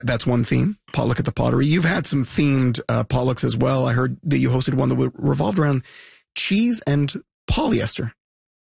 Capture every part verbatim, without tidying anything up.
That's one theme, potluck at the Pottery. You've had some themed uh, potlucks as well. I heard that you hosted one that revolved around cheese and polyester.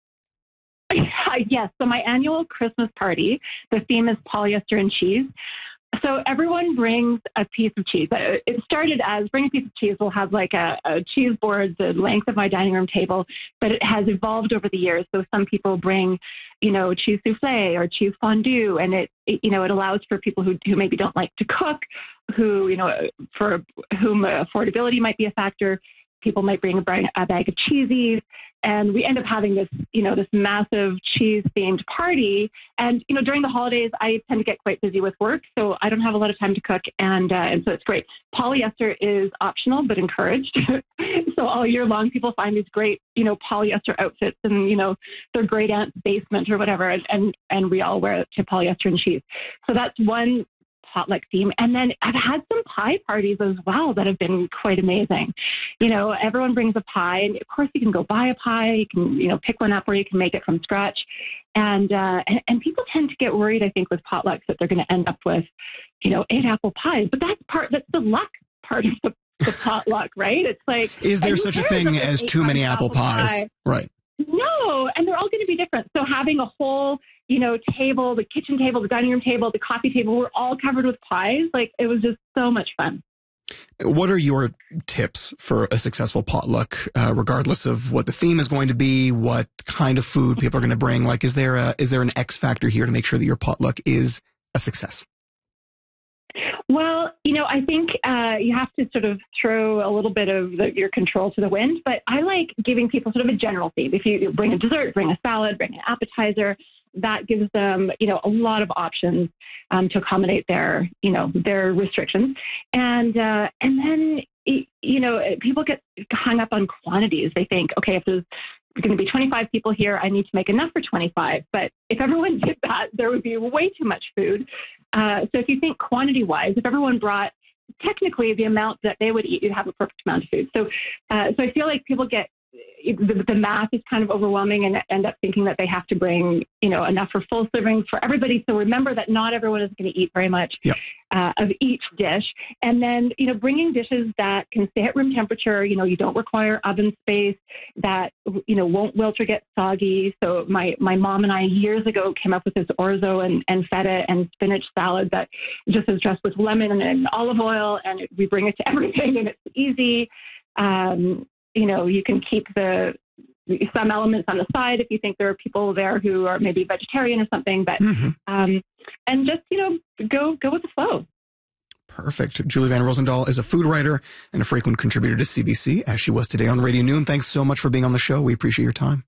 Yes. So my annual Christmas party, the theme is polyester and cheese. So everyone brings a piece of cheese. It started as bring a piece of cheese. We'll have like a, a cheese board the length of my dining room table, but it has evolved over the years. So some people bring, you know, cheese souffle or cheese fondue, and it, it you know, it allows for people who, who maybe don't like to cook, who, you know, for whom affordability might be a factor. People might bring a, a bag of cheesies, and we end up having this, you know, this massive cheese-themed party. And, you know, during the holidays, I tend to get quite busy with work, so I don't have a lot of time to cook, and uh, and so it's great. Polyester is optional but encouraged. So all year long, people find these great, you know, polyester outfits in, you know, their great aunt's basement or whatever, and and, and we all wear it to polyester and cheese. So that's one potluck theme. And then I've had some pie parties as well that have been quite amazing. You know, everyone brings a pie, and of course you can go buy a pie, you can, you know, pick one up, or you can make it from scratch. And, uh, and, and people tend to get worried, I think, with potlucks that they're going to end up with, you know, eight apple pies, but that's part, that's the luck part of the, the potluck, right? It's like, is there such a thing as too many apple, apple pies? Pie? Right. No, and they're all going to be different. So having a whole, you know, table, the kitchen table, the dining room table, the coffee table, we're all covered with pies. Like, it was just so much fun. What are your tips for a successful potluck, uh, regardless of what the theme is going to be, what kind of food people are going to bring? Like, is there a, is there an X factor here to make sure that your potluck is a success? Well, you know, I think uh, you have to sort of throw a little bit of the, your control to the wind, but I like giving people sort of a general theme. If you bring a dessert, bring a salad, bring an appetizer, that gives them, you know, a lot of options um, to accommodate their, you know, their restrictions. And uh, and then, you know, people get hung up on quantities. They think, okay, if there's going to be twenty-five people here, I need to make enough for twenty-five. But if everyone did that, there would be way too much food. Uh, so if you think quantity-wise, if everyone brought technically the amount that they would eat, you'd have a perfect amount of food. So, uh, so I feel like people get the, the math is kind of overwhelming and end up thinking that they have to bring, you know, enough for full servings for everybody. So remember that not everyone is going to eat very much yep. uh, of each dish. And then, you know, bringing dishes that can stay at room temperature, you know, you don't require oven space, that, you know, won't wilt or get soggy. So my, my mom and I years ago came up with this orzo and, and feta and spinach salad that just is dressed with lemon and, and olive oil, and it, we bring it to everything, and it's easy. Um, You know, you can keep the some elements on the side if you think there are people there who are maybe vegetarian or something. But mm-hmm. um, and just, you know, go go with the flow. Perfect. Julie Van Rosendaal is a food writer and a frequent contributor to C B C, as she was today on Radio Noon. Thanks so much for being on the show. We appreciate your time.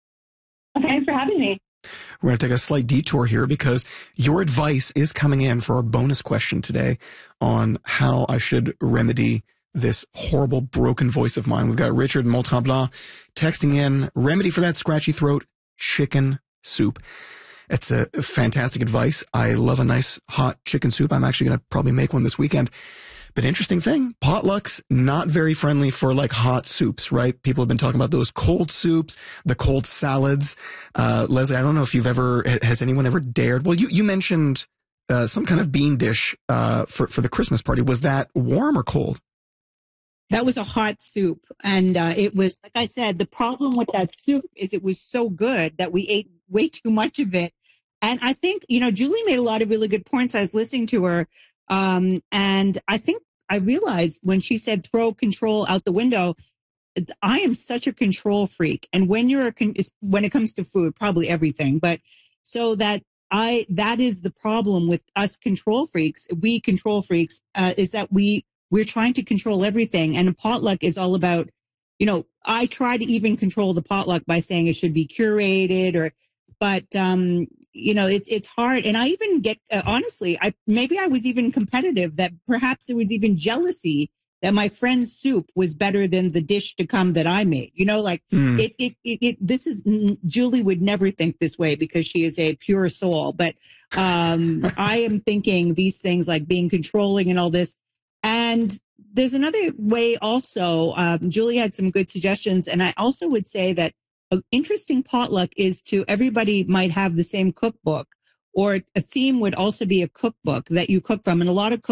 Thanks for having me. We're going to take a slight detour here because your advice is coming in for our bonus question today on how I should remedy this horrible broken voice of mine. We've got Richard Mont-Tremblant texting in, remedy for that scratchy throat, chicken soup. It's a fantastic advice. I love a nice hot chicken soup. I'm actually going to probably make one this weekend. But interesting thing, potlucks, not very friendly for like hot soups, right? People have been talking about those cold soups, the cold salads. Uh, Leslie, I don't know if you've ever, has anyone ever dared? Well, you, you mentioned uh, some kind of bean dish uh, for, for the Christmas party. Was that warm or cold? That was a hot soup. And uh, it was, like I said, the problem with that soup is it was so good that we ate way too much of it. And I think, you know, Julie made a lot of really good points. I was listening to her. Um, and I think I realized when she said throw control out the window, I am such a control freak. And when you're, a con- when it comes to food, probably everything, but so that I, that is the problem with us control freaks. We control freaks, uh, is that we, We're trying to control everything. And a potluck is all about, you know, I try to even control the potluck by saying it should be curated or, but, um, you know, it's, it's hard. And I even get, uh, honestly, I, maybe I was even competitive that perhaps there was even jealousy that my friend's soup was better than the dish to come that I made. You know, like mm. it, it, it, it, this is, Julie would never think this way because she is a pure soul. But, um, I am thinking these things like being controlling and all this. And there's another way also. Um, Julie had some good suggestions. And I also would say that an interesting potluck is to everybody might have the same cookbook or a theme would also be a cookbook that you cook from. And a lot of